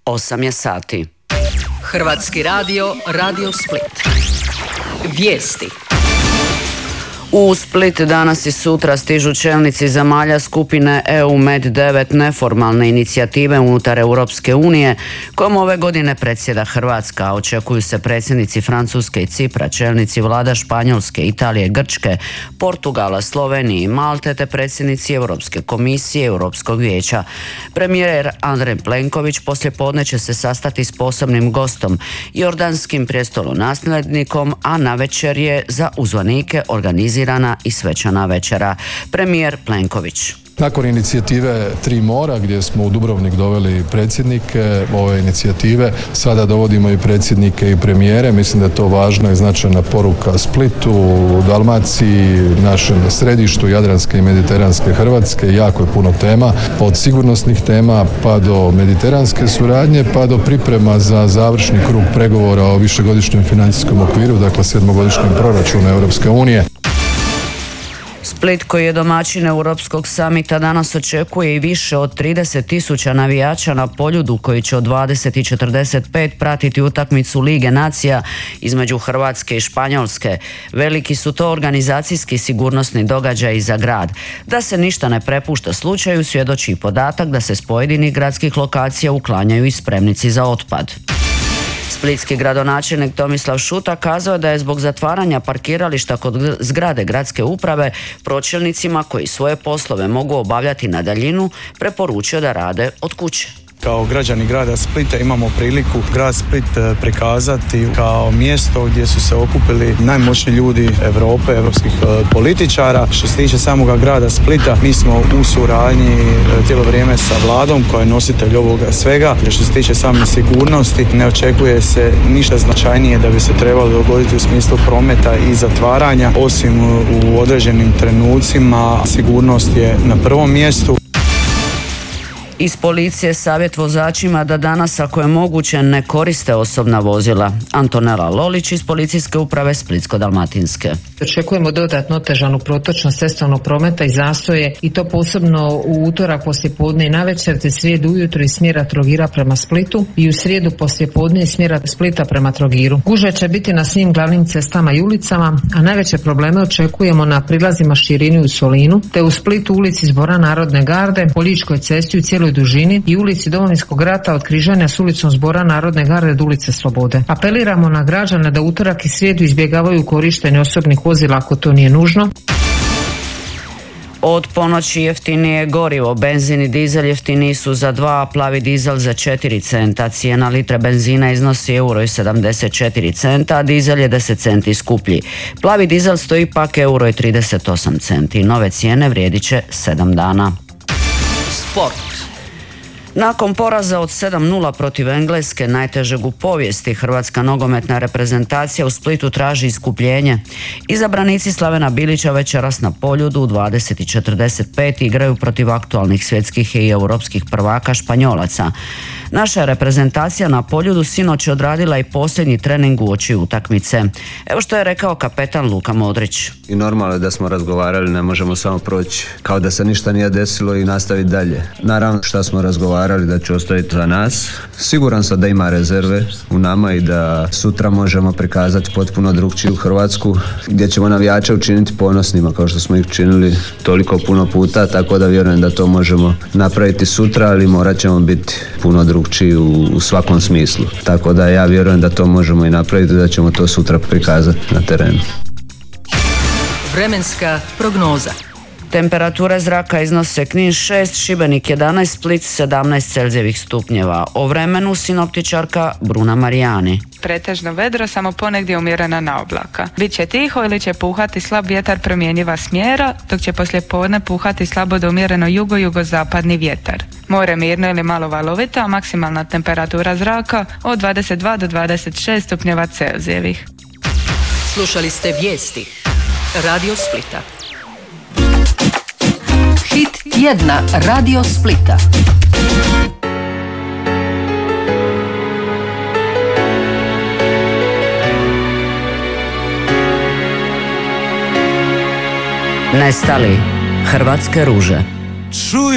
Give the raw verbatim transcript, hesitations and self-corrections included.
osam je sati. Hrvatski radio, Radio Split. Vijesti. U Split danas i sutra stižu čelnici zemalja skupine E U Med devet neformalne inicijative unutar Europske unije, kojom ove godine predsjeda Hrvatska. Očekuju se predsjednici Francuske i Cipra, čelnici vlada Španjolske, Italije, Grčke, Portugala, Slovenije i Malte te predsjednici Europske komisije i Europskog vijeća. Premijer Andrej Plenković poslijepodne će se sastati s posebnim gostom, jordanskim prijestolonaslednikom, a navečer je za uzvanike organizirana i svečana večera. Premijer Plenković. Nakon inicijative Tri mora, gdje smo u Dubrovnik doveli predsjednike ove inicijative, sada dovodimo i predsjednike i premijere. Mislim da je to važna i značajna poruka Splitu, Dalmaciji, našem središtu Jadranske i Mediteranske Hrvatske. Jako je puno tema, od sigurnosnih tema pa do mediteranske suradnje, pa do priprema za završni krug pregovora o višegodišnjem financijskom okviru, dakle sedmogodišnjem proračunu Europske unije. Split, koji je domaćin Europskog samita, danas očekuje i više od trideset tisuća navijača na Poljudu, koji će od dvadeset i četrdeset pet pratiti utakmicu Lige nacija između Hrvatske i Španjolske. Veliki su to organizacijski sigurnosni događaji za grad. Da se ništa ne prepušta slučaju svjedoči i podatak da se s pojedinih gradskih lokacija uklanjaju i spremnici za otpad. Splitski gradonačelnik Tomislav Šuta kazao je da je zbog zatvaranja parkirališta kod zgrade gradske uprave pročelnicima koji svoje poslove mogu obavljati na daljinu preporučio da rade od kuće. Kao građani grada Splita imamo priliku grad Split prikazati kao mjesto gdje su se okupili najmoćniji ljudi Europe, europskih političara. Što se tiče samoga grada Splita, mi smo u suradnji cijelo vrijeme sa vladom koja je nositelj ovoga svega. Što se tiče same sigurnosti, ne očekuje se ništa značajnije da bi se trebalo dogoditi u smislu prometa i zatvaranja, osim u određenim trenucima. Sigurnost je na prvom mjestu. Iz policije savjet vozačima da danas, ako je moguće, ne koriste osobna vozila. Antonela Lolić iz policijske uprave Splitsko-dalmatinske. Očekujemo dodatno otežanu protočnost cestovnog prometa i zastoje, i to posebno u utorak poslijepodne i navečer, te srijedu ujutro iz smjera Trogira prema Splitu i u srijedu poslijepodne iz smjera Splita prema Trogiru. Gužve će biti na svim glavnim cestama i ulicama, a najveće probleme očekujemo na prilazima Širini u Solinu, te u Splitu ulici Zbora Narodne garde, po Ličkoj cesti u cijeloj dužini i ulici Domovinskog rata od križanja s ulicom Zbora Narodne garde do ulice Slobode. Apeliramo na građane da utorak i srijedu izbjegavaju korištenje osobnih vozila ako to nije nužno. Od ponoći jeftinije gorivo, benzin i dizel jeftiniji su za dva, a plavi dizel za četiri centa. Cijena litre benzina iznosi euro i sedamdeset četiri centa, a dizel je deset centi skuplji. Plavi dizel stoji pak euro i trideset osam centi. Nove cijene vrijedit će sedam dana. Sport. Nakon poraza od sedam nula protiv Engleske, najtežeg u povijesti, hrvatska nogometna reprezentacija u Splitu traži iskupljenje. Izabranici Slavena Bilića večeras na Poljudu u dvadeset i četrdeset pet igraju protiv aktualnih svjetskih i europskih prvaka Španjolaca. Naša reprezentacija na Poljudu sinoć odradila i posljednji trening uoči utakmice. Evo što je rekao kapetan Luka Modrić. I normalno je da smo razgovarali, ne možemo samo proći kao da se ništa nije desilo i nastaviti dalje. Naravno što smo razgovarali da će ostaviti za nas. Siguran sam da ima rezerve u nama i da sutra možemo prikazati potpuno drugčiju Hrvatsku, gdje ćemo navijače učiniti ponosnima kao što smo ih činili toliko puno puta, tako da vjerujem da to možemo napraviti sutra, ali morat ćemo biti puno drugčiji u, u svakom smislu. Tako da ja vjerujem da to možemo i napraviti, da ćemo to sutra prikazati na terenu. Vremenska prognoza. Temperature zraka iznose Knin šest, Šibenik jedanaest, Split sedamnaest Celzijevih stupnjeva. O vremenu sinoptičarka Bruna Marijani. Pretežno vedro, samo ponegdje umjerena na oblaka. Biće tiho ili će puhati slab vjetar promjenjiva smjera, dok će poslijepodne puhati slabo do umjereno jugo-jugozapadni vjetar. More mirno ili malo valovito, a maksimalna temperatura zraka od dvadeset dva do dvadeset šest stupnjeva Celzijevih. Slušali ste vijesti Radio Splita. Hit tjedna Radio Splita. Nestali hrvatske ruže.